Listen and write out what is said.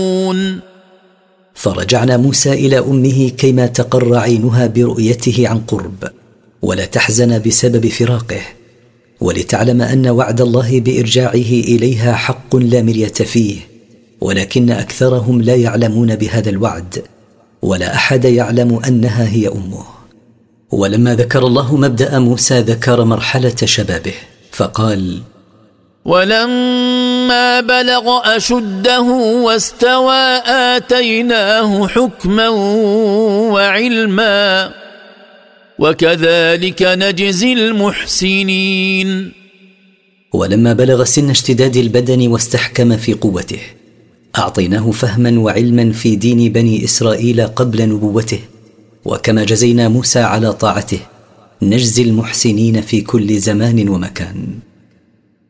فرجعنا موسى إلى أمه كيما تقر عينها برؤيته عن قرب ولا تحزن بسبب فراقه، ولتعلم أن وعد الله بإرجاعه إليها حق لا مرية فيه، ولكن أكثرهم لا يعلمون بهذا الوعد، ولا أحد يعلم أنها هي أمه. ولما ذكر الله مبدأ موسى ذكر مرحلة شبابه فقال: ولما بلغ أشده واستوى آتيناه حكما وعلما وكذلك نجزي المحسنين. ولما بلغ سن اشتداد البدن واستحكم في قوته أعطيناه فهما وعلما في دين بني إسرائيل قبل نبوته، وكما جزينا موسى على طاعته نجزي المحسنين في كل زمان ومكان.